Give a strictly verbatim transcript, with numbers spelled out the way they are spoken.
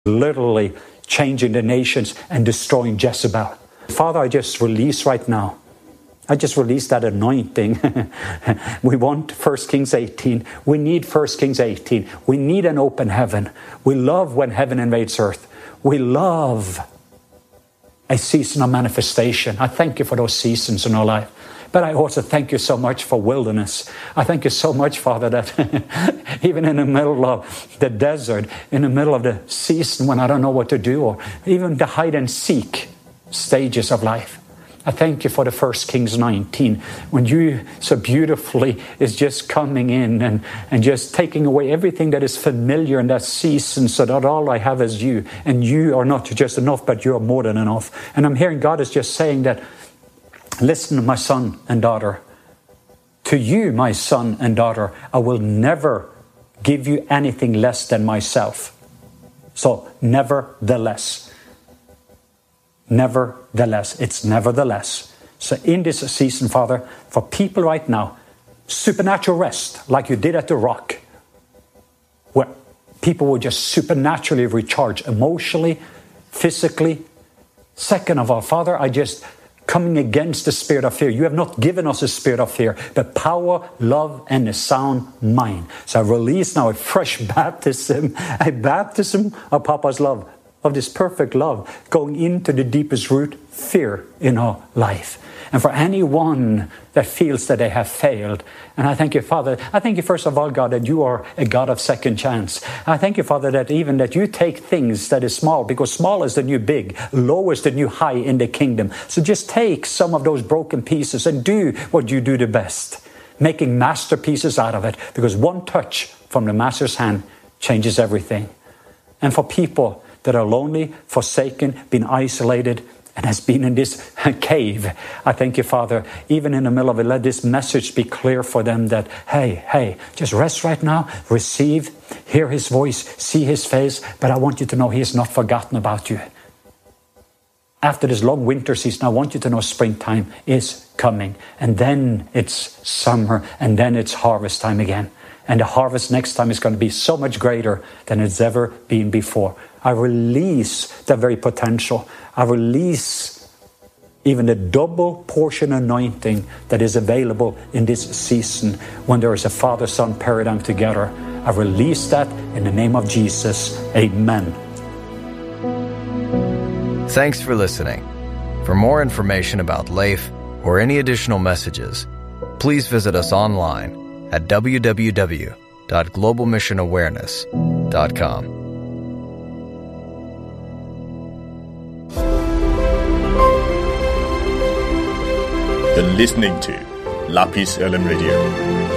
literally changing the nations and destroying Jezebel. Father, I just release right now. I just release that anointing. We want First Kings eighteen. We need First Kings eighteen. We need an open heaven. We love when heaven invades earth. We love a season of manifestation. I thank you for those seasons in our life. But I also thank you so much for wilderness. I thank you so much, Father, that even in the middle of the desert, in the middle of the season when I don't know what to do, or even the hide and seek stages of life, I thank you for the First Kings nineteen, when you so beautifully is just coming in and, and just taking away everything that is familiar in that season, so that all I have is you. And you are not just enough, but you are more than enough. And I'm hearing God is just saying that, listen, my son and daughter, to you, my son and daughter, I will never give you anything less than myself. So, nevertheless. Nevertheless. It's nevertheless. So in this season, Father, for people right now, supernatural rest, like you did at the rock, where people will just supernaturally recharge emotionally, physically. Second of all, Father, I just coming against the spirit of fear. You have not given us a spirit of fear, but power, love, and a sound mind. So I release now a fresh baptism, a baptism of Papa's love, of this perfect love, going into the deepest root, fear in our life. And for anyone that feels that they have failed, and I thank you, Father, I thank you, first of all, God, that you are a God of second chance. I thank you, Father, that even that you take things that is small, because small is the new big, low is the new high in the kingdom. So just take some of those broken pieces and do what you do the best, making masterpieces out of it, because one touch from the master's hand changes everything. And for people that are lonely, forsaken, been isolated, and has been in this cave, I thank you, Father, even in the middle of it, let this message be clear for them that, hey, hey, just rest right now, receive, hear his voice, see his face, but I want you to know he has not forgotten about you. After this long winter season, I want you to know springtime is coming, and then it's summer, and then it's harvest time again. And the harvest next time is going to be so much greater than it's ever been before. I release the very potential. I release even the double portion anointing that is available in this season when there is a father-son paradigm together. I release that in the name of Jesus. Amen. Thanks for listening. For more information about Leif or any additional messages, please visit us online at w w w dot global mission awareness dot com. You're listening to Lapis L M Radio.